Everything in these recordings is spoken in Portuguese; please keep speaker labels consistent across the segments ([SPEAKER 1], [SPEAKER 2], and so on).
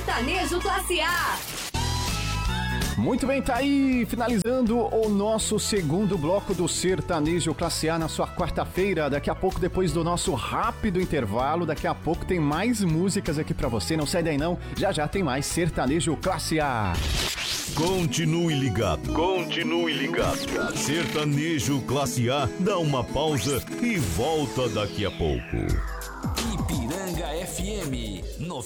[SPEAKER 1] Sertanejo Classe A.
[SPEAKER 2] Muito bem, tá aí finalizando o nosso segundo bloco do Sertanejo Classe A na sua quarta-feira. Daqui a pouco, depois do nosso rápido intervalo, daqui a pouco tem mais músicas aqui pra você. Não sai daí não, já já tem mais Sertanejo Classe A.
[SPEAKER 3] Continue ligado. Continue ligado. Sertanejo Classe A dá uma pausa e volta daqui a pouco.
[SPEAKER 4] Ipiranga FM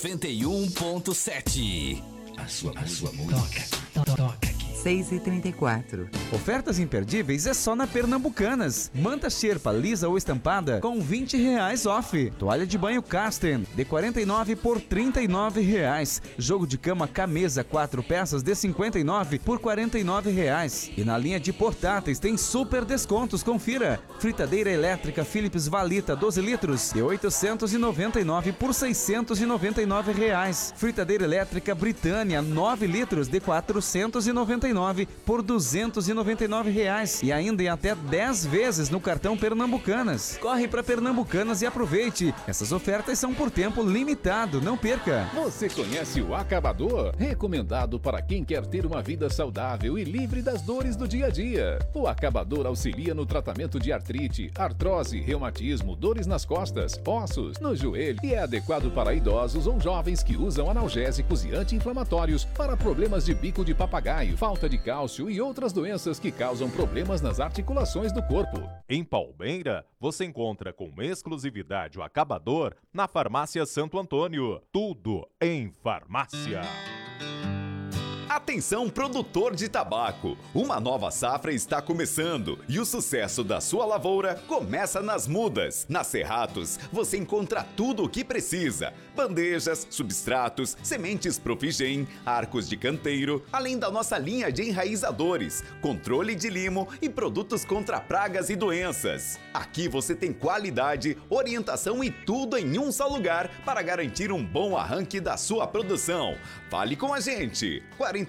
[SPEAKER 4] 91.7. A sua música. Toca aqui.
[SPEAKER 5] 6h34.
[SPEAKER 6] Ofertas imperdíveis é só na Pernambucanas. Manta xerpa lisa ou estampada com R$20 off. Toalha de banho Casten de 49 por R$39. Jogo de cama Camesa 4 peças de 59 por R$49. E na linha de portáteis tem super descontos, confira. Fritadeira elétrica Philips Valita 12 litros de 899 por R$699. Fritadeira elétrica Britânia 9 litros de 499 por R$299 e ainda em até 10 vezes no cartão Pernambucanas. Corre para Pernambucanas e aproveite. Essas ofertas são por tempo limitado, não perca.
[SPEAKER 7] Você conhece o Acabador? Recomendado para quem quer ter uma vida saudável e livre das dores do dia a dia. O Acabador auxilia no tratamento de artrite, artrose, reumatismo, dores nas costas, ossos, no joelho e é adequado para idosos ou jovens que usam analgésicos e anti-inflamatórios para problemas de bico de papagaio, falta de cálcio e outras doenças que causam problemas nas articulações do corpo.
[SPEAKER 8] Em Palmeira, você encontra com exclusividade o Acabador na Farmácia Santo Antônio. Tudo em farmácia.
[SPEAKER 9] Atenção, produtor de tabaco! Uma nova safra está começando e o sucesso da sua lavoura começa nas mudas. Na Cerratos, você encontra tudo o que precisa: bandejas, substratos, sementes Profigem, arcos de canteiro, além da nossa linha de enraizadores, controle de limo e produtos contra pragas e doenças. Aqui você tem qualidade, orientação e tudo em um só lugar para garantir um bom arranque da sua produção. Fale com a gente!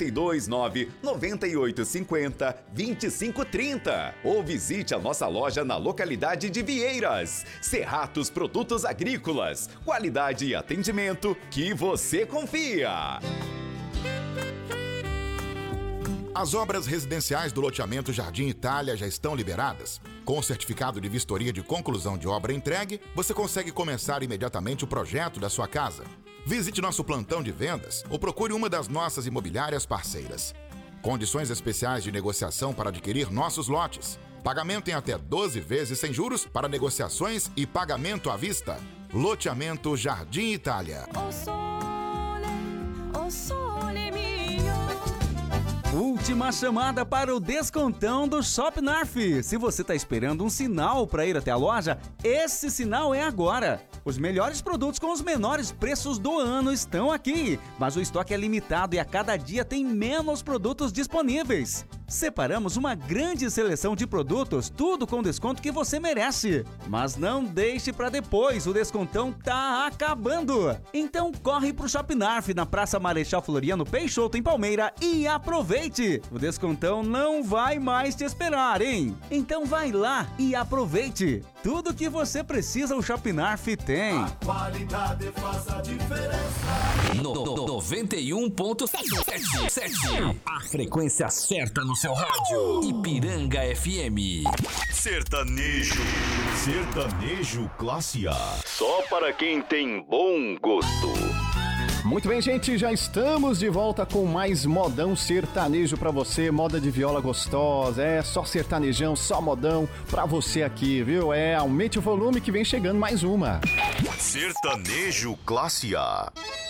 [SPEAKER 9] 429-9850-2530 ou visite a nossa loja na localidade de Vieiras. Cerratos Produtos Agrícolas, qualidade e atendimento que você confia.
[SPEAKER 10] As obras residenciais do loteamento Jardim Itália já estão liberadas. Com o certificado de vistoria de conclusão de obra entregue, você consegue começar imediatamente o projeto da sua casa. Visite nosso plantão de vendas ou procure uma das nossas imobiliárias parceiras. Condições especiais de negociação para adquirir nossos lotes. Pagamento em até 12 vezes sem juros para negociações e pagamento à vista. Loteamento Jardim Itália.
[SPEAKER 6] Última chamada para o descontão do Shop Narf. Se você está esperando um sinal para ir até a loja, esse sinal é agora. Os melhores produtos com os menores preços do ano estão aqui, mas o estoque é limitado e a cada dia tem menos produtos disponíveis. Separamos uma grande seleção de produtos, tudo com desconto que você merece. Mas não deixe para depois, o descontão tá acabando. Então corre pro Shop Narf na Praça Marechal Floriano Peixoto em Palmeira e aproveite. O descontão não vai mais te esperar, hein? Então vai lá e aproveite. Tudo que você precisa o Shop Narf tem.
[SPEAKER 11] A qualidade faz a diferença.
[SPEAKER 4] 91.7. A frequência certa no seu rádio. Ipiranga FM.
[SPEAKER 3] Sertanejo. Sertanejo Classe A.
[SPEAKER 9] Só para quem tem bom gosto.
[SPEAKER 2] Muito bem, gente, já estamos de volta com mais modão sertanejo pra você, moda de viola gostosa, só sertanejão, só modão pra você aqui, viu? Aumente o volume que vem chegando mais uma.
[SPEAKER 3] Sertanejo Classe A.